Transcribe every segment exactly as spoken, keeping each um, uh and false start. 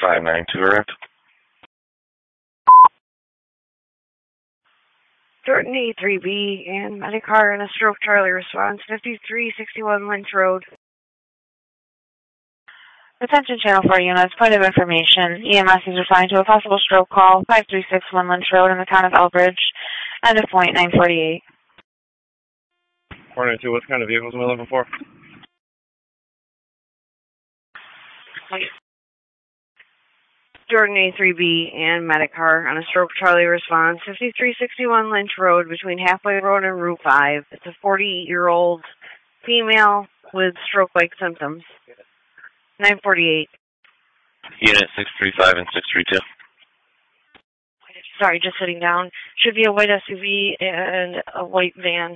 five nine two arrived. Jordan A three B and Medicar and a stroke Charlie response, fifty-three sixty-one Lynch Road. Attention Channel four units, point of information. E M S is responding to a possible stroke call, five three six one Lynch Road in the town of Elbridge, end of point nine forty-eight. four nine two, what kind of vehicles am I looking for? Jordan A three B and Medicar on a stroke Charlie response, fifty-three sixty-one Lynch Road between Halfway Road and Route five. It's a forty-year-old female with stroke-like symptoms. nine forty-eight. Unit six three five and six three two. Sorry, just sitting down. Should be a white S U V and a white van.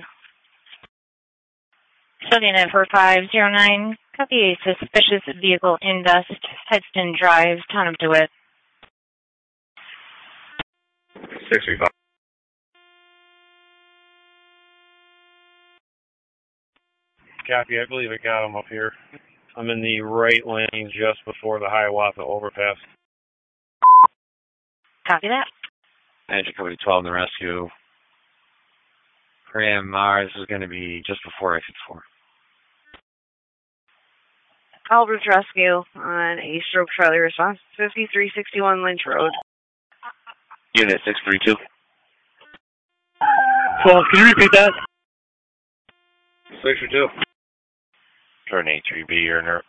Unit four five zero nine, copy a suspicious vehicle in dust, Headston Drive, town of DeWitt. six three five. Copy, I believe I got him up here. I'm in the right lane just before the Hiawatha overpass. Copy that. Engine Company twelve in the rescue. Graham Mars is going to be just before exit four. Elbridge Rescue on a stroke Charlie response, fifty-three sixty-one Lynch Road. Unit six three two. Well, can you repeat that? six three two. Jordan A three B, you're in there.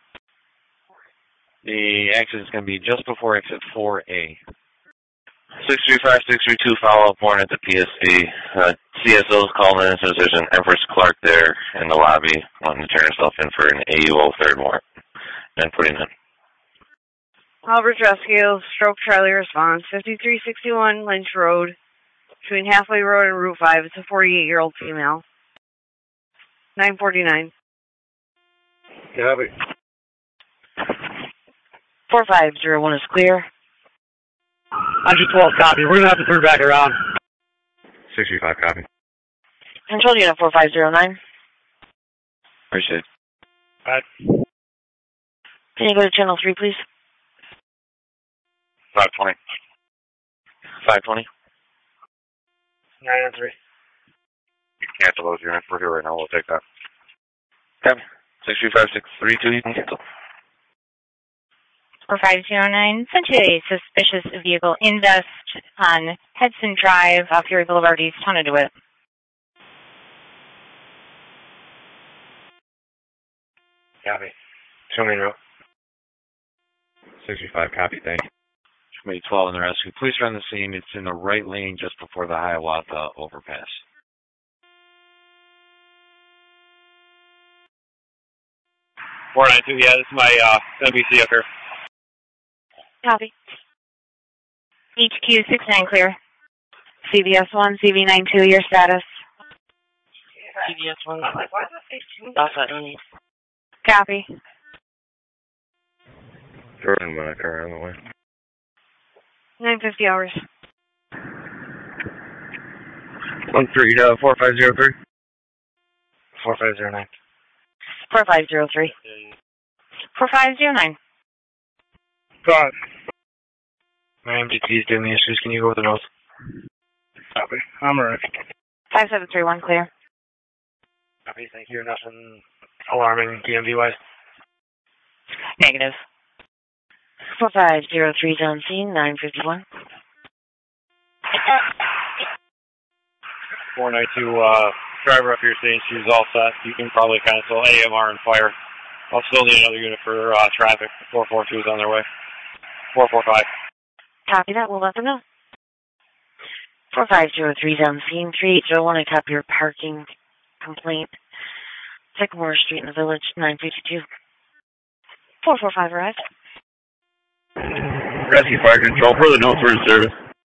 The exit is going to be just before exit four A. six three five, six three two, follow-up warrant at the P S C. Uh, C S O's called in, so there's an Empress Clark there in the lobby wanting to turn herself in for an A U O third warrant. And putting in. Elbridge Rescue, stroke Charlie response, fifty-three sixty-one Lynch Road between Halfway Road and Route five. It's a forty-eight-year-old female. nine forty-nine. Copy. four five zero one is clear. Engine twelve, copy. We're going to have to turn back around. six three five, copy. Control unit four five zero nine. Appreciate it. Alright. Can you go to channel three, please? five twenty. five twenty. nine nine three. You can cancel those units. We're here right now. We'll take that. Copy. six three five, six three two, you can cancel. four five zero nine, sent to a suspicious vehicle in dust on Headston Drive off Erie Boulevard East, town of DeWitt. Copy. Show me route. six three five, copy, thank you. Committee twelve in the rescue. Police are on the scene. It's in the right lane just before the Hiawatha overpass. four nine two, yeah, this is my uh, N B C up here. Copy. H Q six nine clear. C V S one, C V nine two, your status. C V S one. That's what I need. Copy. Jordan, my car on the way. nine fifty hours. One three, uh, four five zero three. Four five zero nine. four five zero three. four five zero nine. Five. My M D T is giving me issues. Can you go with the notes? Copy. I'm alright. five seven three one clear. Copy, thank you. Nothing alarming D M V-wise? Negative. four five zero three is on scene, nine fifty-one. four nine two, uh, driver up here saying she's all set. You can probably cancel A M R and fire. I'll still need another unit for uh, traffic. four four two is on their way. four four five. Copy that, we'll let them know. four five zero three is on scene, three eight zero one, I copy your parking complaint. Sycamore Street in the Village, nine fifty-two. four four five arrived. Rescue Fire Control, for the notes, we're in service.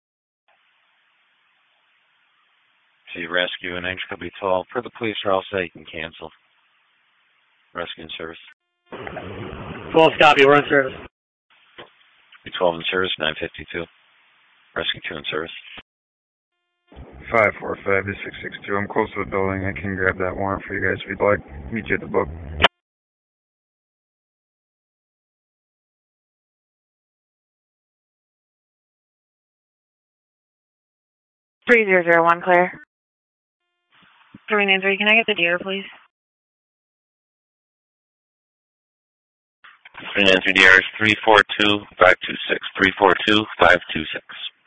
See, rescue and engine company twelve. For the police are all set, you can cancel. Rescue in service. twelve, copy. We're in service. twelve in service, nine fifty-two. Rescue two in service. five four five to six six two. I'm close to the building. I can grab that warrant for you guys if you'd like. Meet you at the book. three zero zero one, clear. three nine three, can I get the dealer, please? three nine three D R is three four two five two six. three four two five two six.